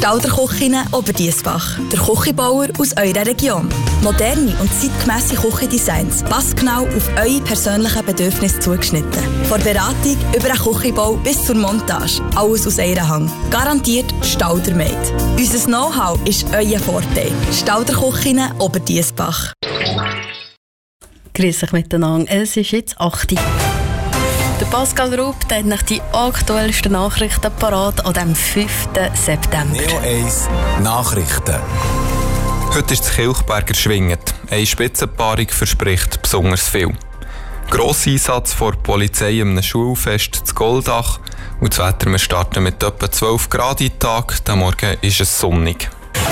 Stauder-Küchinnen Oberdiessbach. Der Küchenbauer aus eurer Region. Moderne und zeitgemässe Küchendesigns, passgenau auf eure persönlichen Bedürfnisse zugeschnitten. Von Beratung über den Küchenbau bis zur Montage. Alles aus einer Hand. Garantiert Stauder-made. Unser Know-how ist euer Vorteil. Stauder-Küchinnen Oberdiessbach. Grüß euch miteinander. Es ist jetzt 8 Uhr. Der Pascal Rupp hat nach die aktuellsten Nachrichten parat an dem 5. September. Neo 1 Nachrichten. Heute ist das Kilchberger schwingend. Eine Spitzenpaarung verspricht besonders viel. Grosser Einsatz vor der Polizei am Schulfest zu Goldach. Und das Wetter, wir starten mit etwa 12 Grad am Tag. Am Morgen ist es sonnig.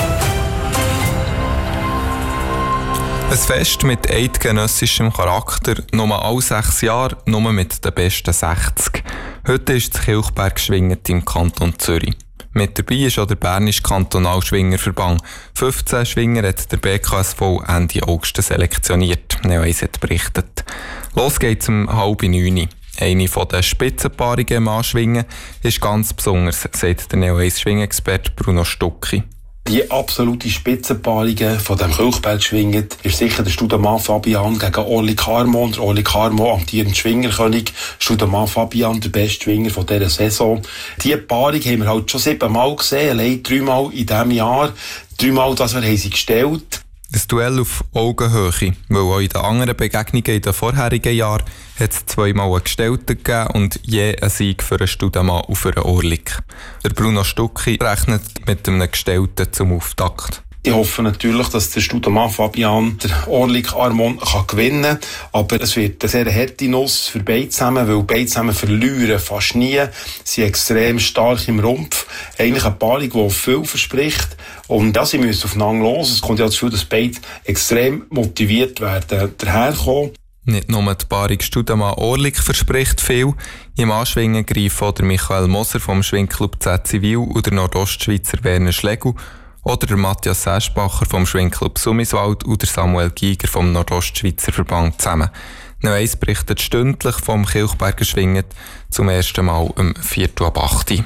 Ein Fest mit eidgenössischem Charakter, nur alle 6 Jahre, nur mit den besten 60. Heute ist das Kilchberg schwingend im Kanton Zürich. Mit dabei ist auch der Bernische Kantonalschwingerverband. 15 Schwinger hat der BKSV Ende August selektioniert. Neo 1 hat berichtet. Los geht's um 8:30. Eine der Spitzenpaarungen im Anschwingen ist ganz besonders, sagt der Neo 1 Schwingexperte Bruno Stucki. Die absolute Spitzenpaarung von dem Kilchberg schwingend ist sicher der Studemann Fabian gegen Orly Carmo. Der Orly Carmo, amtierender Schwingerkönig, Studemann Fabian, der beste Schwinger von dieser Saison. Diese Paarung haben wir halt schon 7 Mal gesehen, allein 3 Mal in diesem Jahr. 3 Mal, das haben sie gestellt. Ein Duell auf Augenhöhe, weil auch in den anderen Begegnungen in den vorherigen Jahren hat es 2 Mal einen Gestellten gegeben und je einen Sieg für einen Studemann und für einen Orlik. Der Bruno Stucki rechnet mit einem Gestellten zum Auftakt. Ich hoffe natürlich, dass der Studemann Fabian der Orlik Armon gewinnen kann. Aber es wird eine sehr harte Nuss für beide zusammen, weil beide zusammen verlieren fast nie. Sie sind extrem stark im Rumpf. Eigentlich eine Paarung, die viel verspricht. Und sie müssen aufeinander los. Es kommt ja dazu, dass beide extrem motiviert werden, daherkommen. Nicht nur die Paarung Studemann-Orlik verspricht viel. Im Anschwingen greifen auch der Michael Moser vom Schwingclub Z Zivil und der Nordostschweizer Werner Schlegel oder der Matthias Seschbacher vom Schwingclub Summiswald und der Samuel Giger vom Nordostschweizer Verband zusammen. Neo 1 berichtet stündlich vom Kilchberger Schwingen zum ersten Mal um 7:08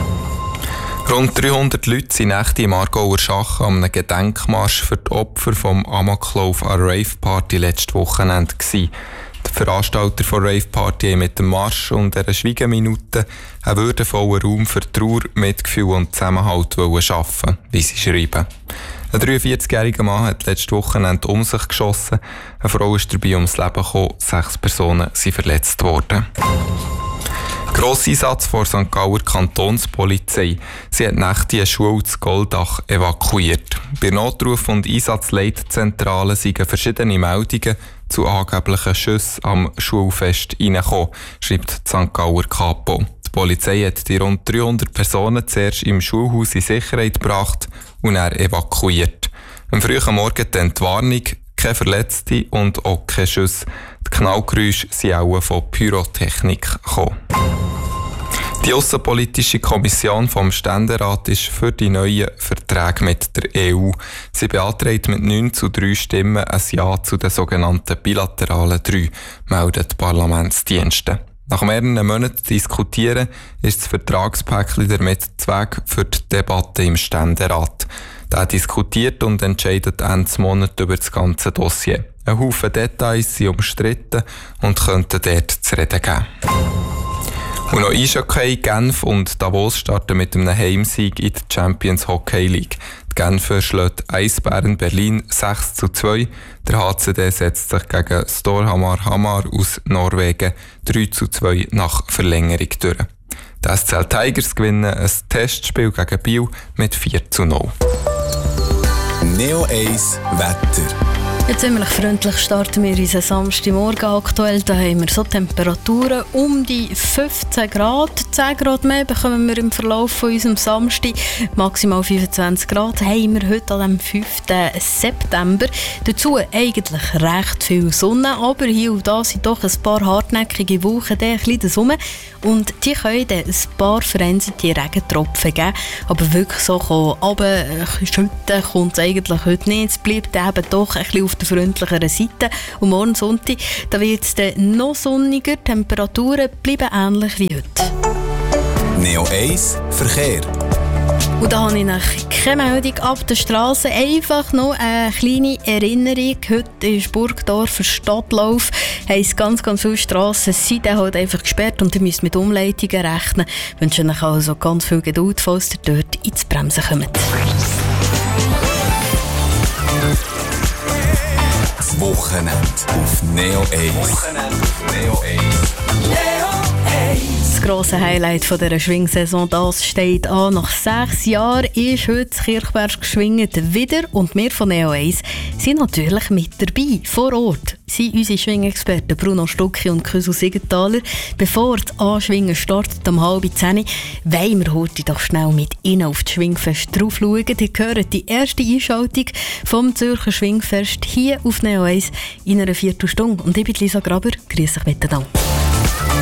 Rund 300 Leute sind Nächte im Aargauer Schach an einem Gedenkmarsch für die Opfer vom Amoklauf an der Rave-Party letztes Wochenende gewesen. Die Veranstalter der Rave-Party haben mit dem Marsch und dieser Schweigeminute einen würdevollen Raum für Trauer, Mitgefühl und Zusammenhalt schaffen, wie sie schreiben. Ein 43-jähriger Mann hat letztes Wochenende um sich geschossen. Eine Frau ist dabei ums Leben gekommen, 6 Personen sind verletzt worden. Grosser Einsatz vor St. Gauer Kantonspolizei. Sie hat Nächte eine Schule zu Goldach evakuiert. Bei Notruf- und Einsatzleitzentrale sind verschiedene Meldungen zu angeblichen Schüssen am Schulfest reingekommen, schreibt die St. Gauer Kapo. Die Polizei hat die rund 300 Personen zuerst im Schulhaus in Sicherheit gebracht und dann evakuiert. Am frühen Morgen dann die Warnung, keine Verletzte und auch keine Schüsse. Die Knallgeräusche sind auch von Pyrotechnik gekommen. Die Aussenpolitische Kommission vom Ständerat ist für die neuen Verträge mit der EU. Sie beantragt mit 9:3 Stimmen ein Ja zu den sogenannten bilateralen 3, melden die Parlamentsdienste. Nach mehreren Monaten diskutieren ist das Vertragspäckchen damit Zweck für die Debatte im Ständerat. Der diskutiert und entscheidet Ende Monat über das ganze Dossier. Ein Haufen Details sind umstritten und könnten dort zu reden geben. Und noch Eishockey, Genf und Davos starten mit einem Heimsieg in der Champions Hockey League. Die Genfer schlägt Eisbären Berlin 6:2. Der HCD setzt sich gegen Storhamar Hamar aus Norwegen 3:2 nach Verlängerung durch. Die SCL Tigers gewinnen ein Testspiel gegen Biel mit 4:0. Neo 1 Wetter. Ja, ziemlich freundlich starten wir unseren Samstagmorgen aktuell. Da haben wir so Temperaturen um die 15 Grad. 10 Grad mehr bekommen wir im Verlauf von unserem Samstag. Maximal 25 Grad haben wir heute an dem 5. September. Dazu eigentlich recht viel Sonne, aber hier und da sind doch ein paar hartnäckige Wochen, ein bisschen Sonne. Und die können dann ein paar vereinzelte Regentropfen geben. Aber wirklich so runterschütten kommt es eigentlich heute nicht. Es bleibt eben doch ein bisschen auf der freundlicheren Seite. Und morgen Sonntag wird es dann noch sonniger. Die Temperaturen bleiben ähnlich wie heute. Neo 1 Verkehr. Und da habe ich noch keine Meldung ab der Straße. Einfach noch eine kleine Erinnerung. Heute ist Burgdorfer Stadtlauf. Heisst, ganz viele Strassen sind halt einfach gesperrt und ihr müsst mit Umleitungen rechnen. Ich wünsche euch also ganz viel Geduld, falls ihr dort ins Bremsen kommt. Das Wochenende auf Neo 1. Das grosse Highlight von dieser Schwingsaison, das steht an. Nach 6 Jahren ist heute das Kirchberg Schwingen wieder und wir von Neo 1 sind natürlich mit dabei, vor Ort. Sind unsere Schwingexperten Bruno Stucki und Küsu Siegenthaler. Bevor das Anschwingen startet um 9:30, wollen wir heute doch schnell mit Ihnen auf das Schwingfest drauf schauen. Ihr hört die erste Einschaltung vom Zürcher Schwingfest hier auf Neo 1 in einer Viertelstunde. Und ich bin Lisa Graber, grüße euch miteinander.